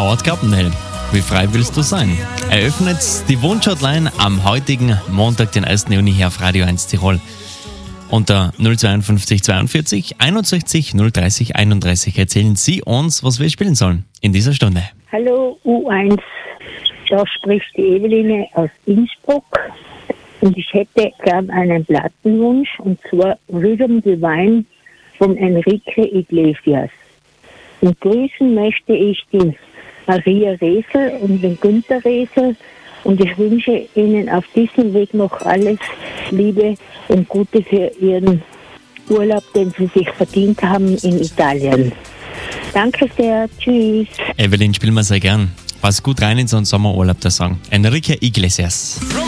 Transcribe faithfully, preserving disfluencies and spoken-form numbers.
Howard Carpendale. Wie frei willst du sein? Eröffnet die Wunschhotline am heutigen Montag, den ersten Juni hier auf Radio eins Tirol. Unter null zweiundfünfzig zweiundvierzig einundsechzig null dreißig einunddreißig erzählen Sie uns, was wir spielen sollen in dieser Stunde. Hallo U eins, da spricht die Eveline aus Innsbruck und ich hätte gern einen Plattenwunsch und zwar Rhythm Divine von Enrique Iglesias. Und grüßen möchte ich die Maria Resel und den Günther Resel und ich wünsche Ihnen auf diesem Weg noch alles Liebe und Gute für Ihren Urlaub, den Sie sich verdient haben in Italien. Danke sehr, tschüss. Evelyn, spielen wir sehr gern. Pass gut rein in so einen Sommerurlaub, der Song. Enrique Iglesias.